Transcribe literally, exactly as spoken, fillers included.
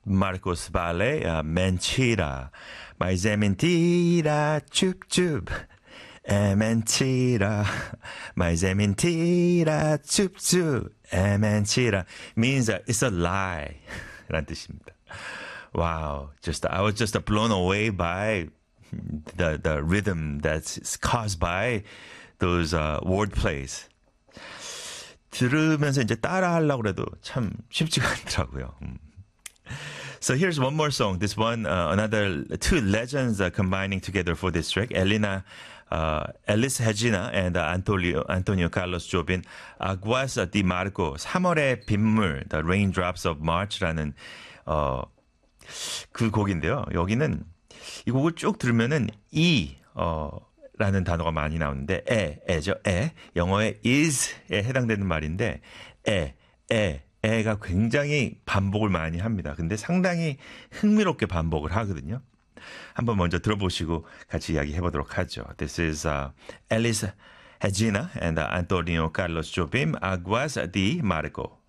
Marcos Valle, uh, Mentira. Mais é mentira, chup chup. É mentira. Mas é mentira, chup chup. É mentira. Means uh, it's a lie. 라는 뜻입니다. Wow. Just, I was just blown away by the, the rhythm that's caused by those uh, word plays. 들으면서 이제 따라 하려고 해도 참 쉽지가 않더라고요. 음. So here's one more song. This one, uh, another two legends uh, combining together for this track. Elena, uh, Elis Regina and uh, Antonio, Antonio Carlos Jobin. Aguas de Marco. 삼월의 빗물, The Raindrops of March라는 어, 그 곡인데요. 여기는 이 곡을 쭉 들으면은 이 어, 라는 단어가 많이 나오는데 에, 에죠. 에. 영어의 is에 해당되는 말인데 에, 에, 에가 굉장히 반복을 많이 합니다. 근데 상당히 흥미롭게 반복을 하거든요. 한번 먼저 들어보시고 같이 이야기해 보도록 하죠. This is uh, Elis Regina and uh, Antonio Carlos Jobim, Aguas de Marco.